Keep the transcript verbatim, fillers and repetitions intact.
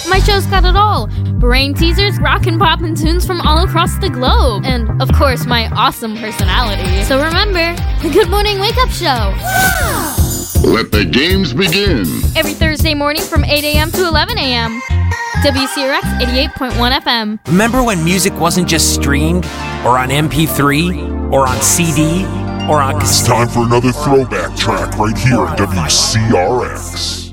My show's got it all. Brain teasers, rock and pop and tunes from all across the globe. And, of course, my awesome personality. So remember, the Good Morning Wake Up Show. Let the games begin. Every Thursday morning from eight a.m. to eleven a.m. W C R X eighty-eight point one F M. Remember when music wasn't just streamed, or on M P three, or on C D, or on... It's time for another throwback track right here at W C R X.